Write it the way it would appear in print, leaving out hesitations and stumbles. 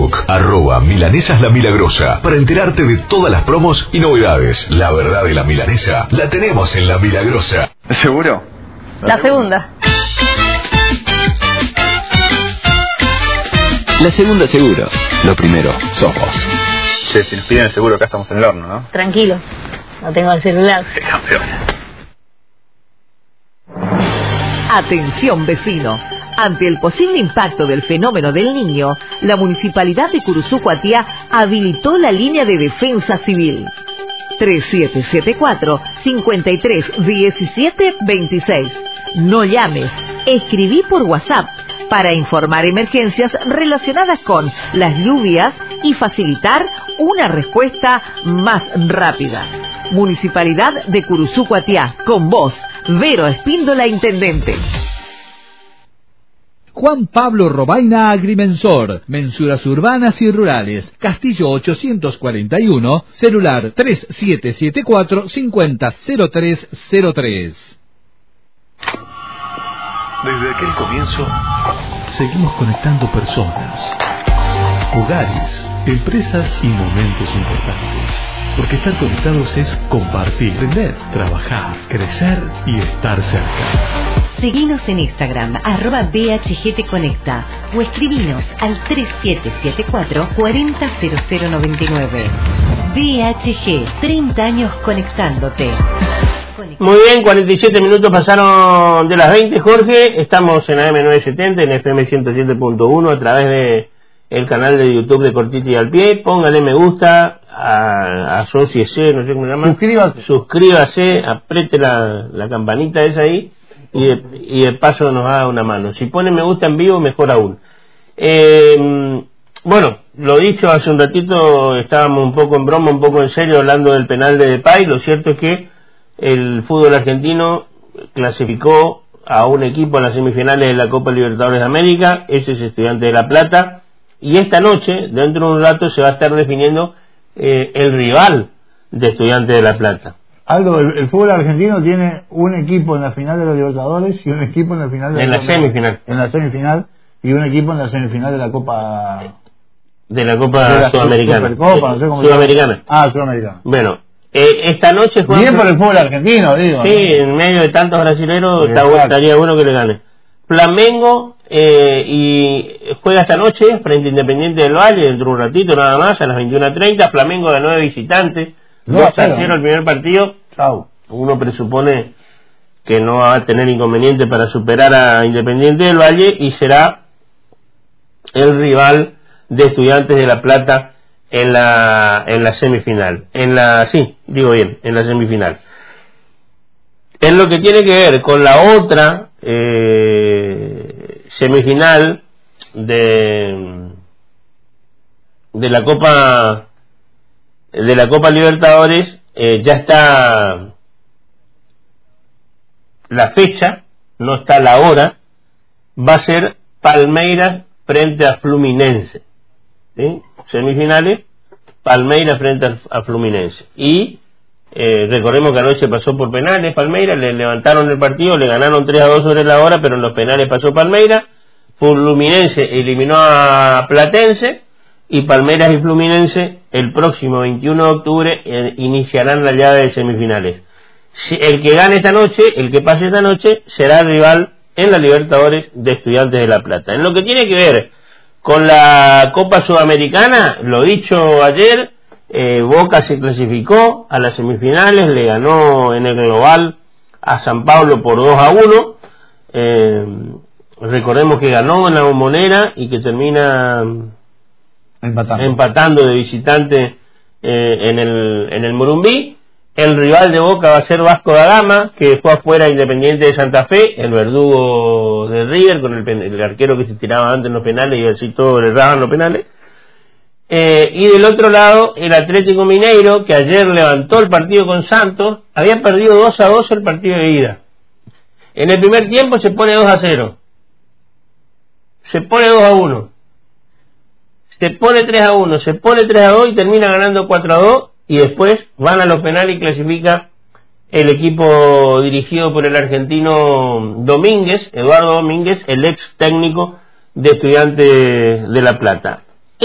Facebook, @Milanesas La Milagrosa, para enterarte de todas las promos y novedades. La verdad de la milanesa la tenemos en La Milagrosa. ¿Seguro? La segunda. La segunda seguro. Lo primero, sos vos. Che, si nos piden el seguro acá estamos en el horno, ¿no? Tranquilo, no tengo el celular. ¡Qué campeón! Atención vecino. Ante el posible impacto del fenómeno del Niño, la Municipalidad de Curuzú Cuatiá habilitó la línea de defensa civil 3774-531726. No llames, escribí por WhatsApp para informar emergencias relacionadas con las lluvias y facilitar una respuesta más rápida. Municipalidad de Curuzú Cuatiá, con vos, Vero Espíndola, intendente. Juan Pablo Robaina Agrimensor, mensuras urbanas y rurales, Castillo 841, celular 3774-500303. Desde aquel comienzo, seguimos conectando personas, hogares, empresas y momentos importantes. Porque estar conectados es compartir, aprender, trabajar, crecer y estar cerca. Seguinos en Instagram, @BHGTconecta, o escribinos al 3774-400099. BHG, 30 años conectándote. Muy bien, 47 minutos pasaron de las 20, Jorge. Estamos en AM970, en FM 107.1, a través de el canal de YouTube de Cortito y al Pie. Póngale me gusta, asóciese, no sé cómo se llama. Suscríbase, apriete la campanita esa ahí y de paso nos da una mano. Si pone me gusta en vivo, mejor aún. Bueno, lo dicho hace un ratito, estábamos un poco en broma, un poco en serio, hablando del penal de Depay. Lo cierto es que el fútbol argentino clasificó a un equipo en las semifinales de la Copa Libertadores de América. Ese es Estudiantes de La Plata. Y esta noche, dentro de un rato, se va a estar definiendo el rival de Estudiantes de La Plata. Aldo, el fútbol argentino tiene un equipo en la final de los Libertadores y un equipo en la final de la semifinal. En la semifinal y un equipo en la semifinal de la Copa Sudamericana. Supercopa, no sé cómo Sudamericana. Sudamericana. Bueno, esta noche juega. Bien por el fútbol argentino, digo. Sí, ¿no? En medio de tantos brasileros estaría bueno que le gane. Flamengo y juega esta noche frente a Independiente del Valle, dentro de un ratito nada más, a las 21:30. Flamengo ganó de visitante 2-0 el primer partido. Chau. Uno presupone que no va a tener inconveniente para superar a Independiente del Valle y será el rival de Estudiantes de La Plata en la semifinal. En la semifinal. En lo que tiene que ver con la otra semifinal de la Copa Libertadores, ya está la fecha, no está la hora. Va a ser Palmeiras frente a Fluminense, ¿sí? Semifinales, Palmeiras frente a Fluminense. Y recordemos que anoche pasó por penales Palmeiras, le levantaron el partido, le ganaron 3-2 sobre la hora, pero en los penales pasó Palmeiras. Fluminense eliminó a Platense, y Palmeiras y Fluminense el próximo 21 de octubre iniciarán la llave de semifinales. El que gane esta noche, el que pase esta noche, será el rival en la Libertadores de Estudiantes de La Plata. En lo que tiene que ver con la Copa Sudamericana, lo dicho ayer, Boca se clasificó a las semifinales, le ganó en el global a San Pablo por 2-1. Recordemos que ganó en la Bombonera y que termina empatando de visitante en el Morumbí. El rival de Boca va a ser Vasco da Gama, que dejó afuera Independiente de Santa Fe, el verdugo de River, con el arquero que se tiraba antes en los penales y así todo le erraban los penales. Y del otro lado, el Atlético Mineiro, que ayer levantó el partido con Santos, había perdido 2-2 el partido de ida. En el primer tiempo se pone 2-0. Se pone 2-1. Se pone 3-1. Se pone 3-2 y termina ganando 4-2. Y después van a los penales y clasifica el equipo dirigido por el argentino Domínguez, Eduardo Domínguez, el ex técnico de Estudiantes de La Plata.